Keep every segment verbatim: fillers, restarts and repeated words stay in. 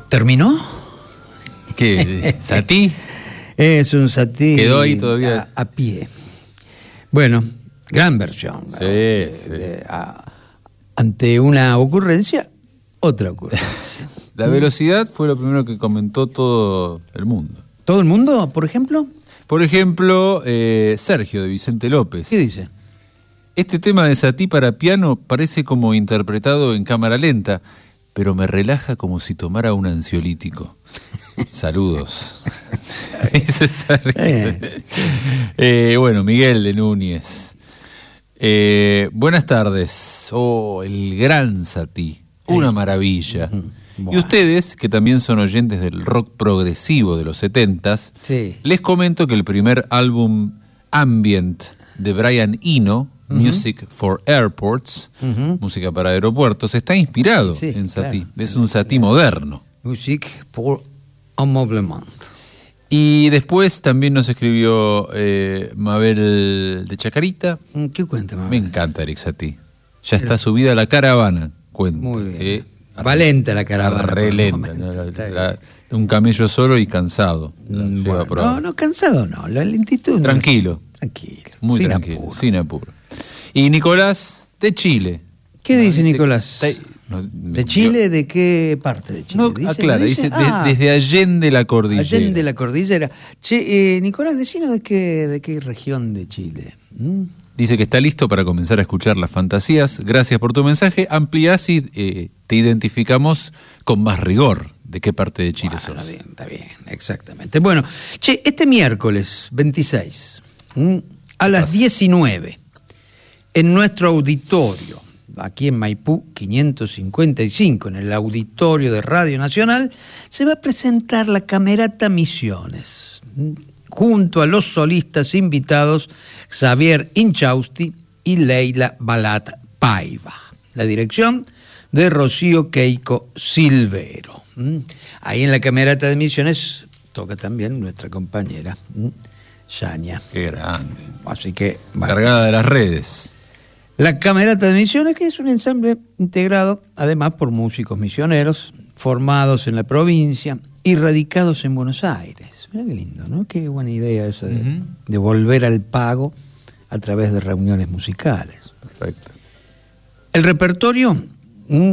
¿Terminó? ¿Qué? ¿Satie? Es un Satie. Quedó ahí todavía. A, a pie. Bueno, gran versión. Sí, ¿no? de, sí. De, a, ante una ocurrencia, otra ocurrencia. La velocidad fue lo primero que comentó todo el mundo. ¿Todo el mundo, por ejemplo? Por ejemplo, eh, Sergio de Vicente López. ¿Qué dice? Este tema de Satie para piano parece como interpretado en cámara lenta, pero me relaja como si tomara un ansiolítico. Saludos. Dice Sergio. Eh, bueno, Miguel de Núñez. Eh, buenas tardes. Oh, el gran Satie. Una maravilla. Uh-huh. Bueno. Y ustedes, que también son oyentes del rock progresivo de los setentas, sí. les comento que el primer álbum Ambient de Brian Eno, uh-huh. Music for Airports, uh-huh. música para aeropuertos, está inspirado sí, en Satie. Claro. Es un Satie claro. moderno. Music pour ameublement. Y después también nos escribió eh, Mabel de Chacarita. ¿Qué cuenta, Mabel? Me encanta Eric Satie. Ya Pero... está subida a la caravana, cuenta. Muy bien. Eh, Va lenta la caravana. Re lenta. No, la, la, un camello solo y cansado. Bueno, no, no, cansado no. La lentitud. Tranquilo. No, tranquilo. Muy sin tranquilo. Apuro. Sin apuro. Y Nicolás de Chile. ¿Qué no, dice, dice Nicolás? Está, no, ¿De Chile? Yo, ¿de qué parte de Chile? No, ¿Dice? aclara, dice, dice ah, de, desde Allende la Cordillera. Allende la Cordillera. Che, eh, Nicolás, decinos de qué, de qué región de Chile. ¿Mm? Dice que está listo para comenzar a escuchar las fantasías. Gracias por tu mensaje. Ampliás y eh, te identificamos con más rigor. ¿De qué parte de Chile bueno, sos? Bien, está bien, exactamente. Bueno, che, este miércoles veintiséis, ¿m? a las diecinueve, en nuestro auditorio, aquí en Maipú quinientos cincuenta y cinco, en el auditorio de Radio Nacional, se va a presentar la Camerata Misiones, ¿m? junto a los solistas invitados Xavier Inchausti y Leila Balat Paiva. La dirección de Rocío Keiko Silvero. ¿Mm? Ahí en la Camerata de Misiones toca también nuestra compañera ¿Mm? Yania. Qué grande. Así que bueno. Cargada de las redes. La Camerata de Misiones, que es un ensamble integrado además por músicos misioneros formados en la provincia y radicados en Buenos Aires. Mira qué lindo, ¿no? Qué buena idea esa de, uh-huh. de volver al pago a través de reuniones musicales. Perfecto. El repertorio mm,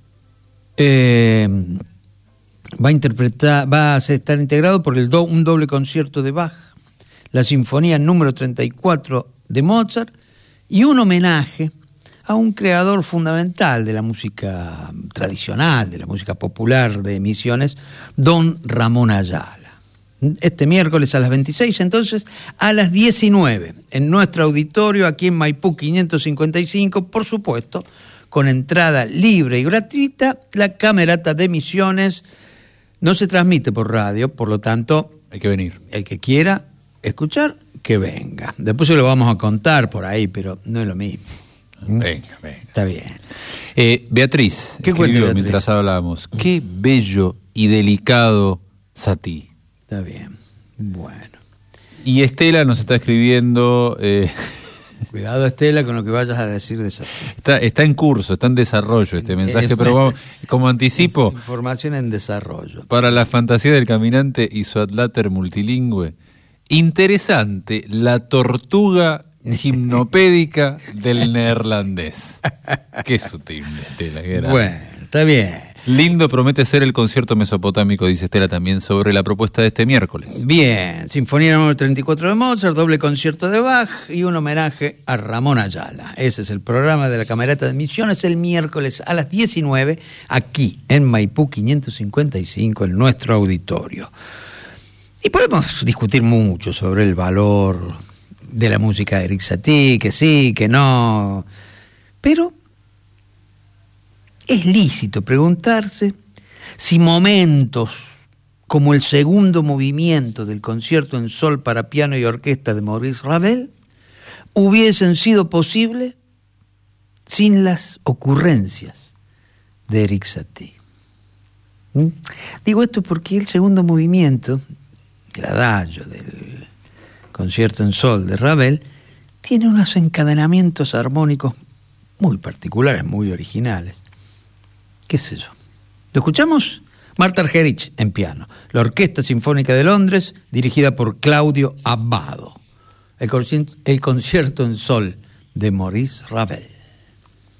eh, va a interpretar, va a estar integrado por el do, un doble concierto de Bach, la Sinfonía número treinta y cuatro de Mozart y un homenaje a un creador fundamental de la música tradicional, de la música popular de Misiones, don Ramón Ayala. Este miércoles a las veintiséis, entonces, a las diecinueve, en nuestro auditorio, aquí en Maipú quinientos cincuenta y cinco, por supuesto, con entrada libre y gratuita, la Camerata de Misiones no se transmite por radio, por lo tanto... Hay que venir. El que quiera escuchar, que venga. Después se lo vamos a contar por ahí, pero no es lo mismo. Venga, venga. Está bien. Eh, Beatriz, ¿qué cuenta Beatriz? Mientras hablábamos, qué bello y delicado Satie. Está bien, bueno. Y Estela nos está escribiendo... Eh, Cuidado, Estela, con lo que vayas a decir de Satie. Está, está en curso, está en desarrollo este mensaje, eh, pero vamos, como anticipo... Información en desarrollo. Para la fantasía del caminante y su adláter multilingüe, interesante la tortuga gimnopédica del neerlandés. Qué sutil, Estela. Qué bueno, está bien. Lindo promete ser el concierto mesopotámico, dice Estela también, sobre la propuesta de este miércoles. Bien, Sinfonía número treinta y cuatro de Mozart, doble concierto de Bach y un homenaje a Ramón Ayala. Ese es el programa de la Camerata de Misiones el miércoles a las diecinueve, aquí en Maipú quinientos cincuenta y cinco, en nuestro auditorio. Y podemos discutir mucho sobre el valor de la música de Eric Satie, que sí, que no, pero... es lícito preguntarse si momentos como el segundo movimiento del concierto en sol para piano y orquesta de Maurice Ravel hubiesen sido posibles sin las ocurrencias de Eric Satie. ¿Mm? Digo esto porque el segundo movimiento, el adagio del concierto en sol de Ravel, tiene unos encadenamientos armónicos muy particulares, muy originales. ¿Qué sé yo? ¿Lo escuchamos? Marta Argerich en piano. La Orquesta Sinfónica de Londres, dirigida por Claudio Abbado. El, el concierto en sol de Maurice Ravel.